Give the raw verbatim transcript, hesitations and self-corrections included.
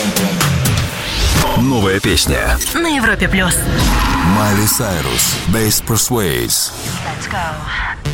Новая песня на Европе плюс. Майли Сайрус, Bass Persuades. Let's go.